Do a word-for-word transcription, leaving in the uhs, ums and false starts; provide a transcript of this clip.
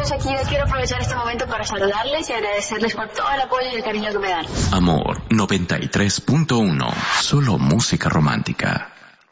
Entonces aquí yo quiero aprovechar este momento para saludarles y agradecerles por todo el apoyo y el cariño que me dan. Amor noventa y tres punto uno, solo música romántica.